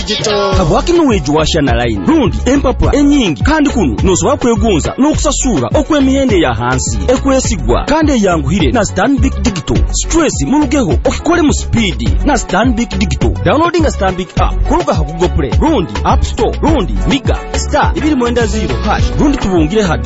digital habwaki nuweju washa na line rundi empapula enyingi kandi kuno nosoba kwegunza n'okusasura okw'emihende ya hansi ekwesigwa kandi yanguhire na Stanbic Digital. Stress mulugeho okikole mu speed na Stanbic Digital. Downloading a Stanbic app kuruga ha Google Play rundi App Store rundi Miga star 2.0 rundi tubungire ha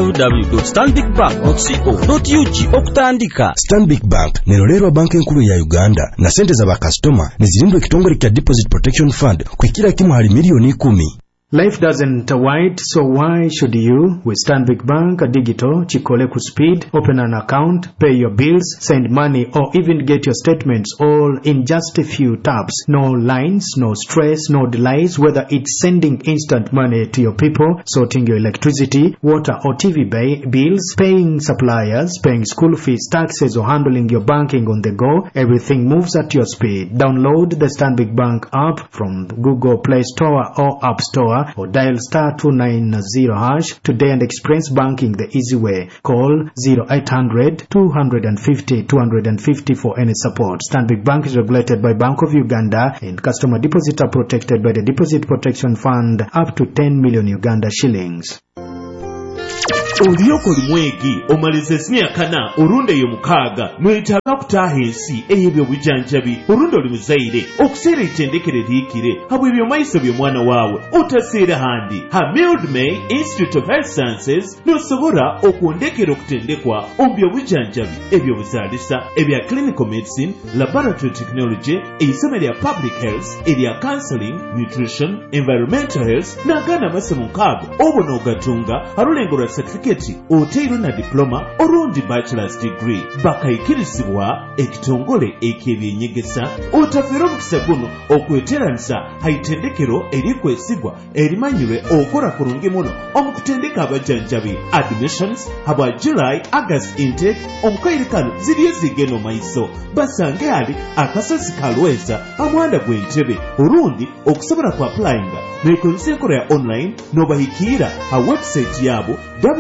www.stanbicbank.co.ug okutandika. Stanbic Bank nerolero banki enkulu ya Uganda na sente za bakastoma nizirindwe kitongole kya Deposit Protection Fund kwa kila kimu hali milioni 10. Life doesn't wait, so why should you? With Stanbic Bank Digital, chikole ku speed, open an account, pay your bills, send money, or even get your statements all in just a few taps. No lines, no stress, no delays, whether it's sending instant money to your people, sorting your electricity, water or TV bills, paying suppliers, paying school fees, taxes, or handling your banking on the go. Everything moves at your speed. Download the Stanbic Bank app from Google Play Store or App Store, or dial star 290# today and experience banking the easy way. Call 0800 250 250 for any support. Stanbic Bank is regulated by Bank of Uganda, and customer deposits are protected by the Deposit Protection Fund up to 10 million Uganda shillings. Oliyoko limwegi omalize simyakana orunde yo mukaga mwetaaga kutaha ensi eyebyo bujanjabi orunde oli muzaire okuseera itendekere liikire habwe ebyo maiso by'omwana waawe otaseera handi ha Mildmay Institute of Health Sciences nosobora okundekera okutendekwa ombyo bujanjabi ebyo buzaalisa ebya clinical medicine, laboratory technology, eisome lya public health, erya counseling, nutrition, environmental health n'agana amasomo nkaago obona ogatunga halulengo lwa certificate oteiro na diploma orundi bachelor's degree bakayikirizibwa ekitongole ek'ebyenyegesa otafera omukisa guno okweteranisa haitendekero erikwesigwa erimanyirwe okora kurungi muno omukutendeka abajanjabi. Admissions habwa July August intake omukairikano ziriyo zigeno maiso basange ali akasozi kalweza amwanda gw'entebe orundi okusobola ku applyinga nekozesa enkola ya online n'obahikira ha website yabo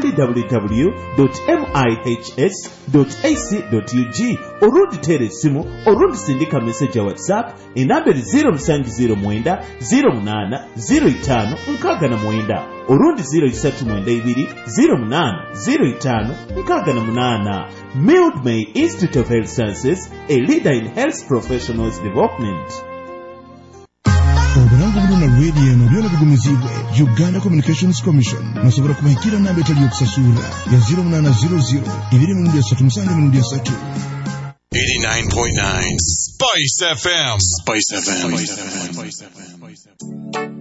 www.mihs.ac.ug orundi tere simu orundi sindika message ya WhatsApp enamberi 0709 08 05 69 orundi 0392 08 05 68. Mildmay Institute of Health Sciences, a leader in health professionals development. Obulango buluna lwedi eno byona bigumizibwe Uganda Communications Commission nasobora kubahikira namba etali yokusasula ya 0800 237 89.9 Spice FM.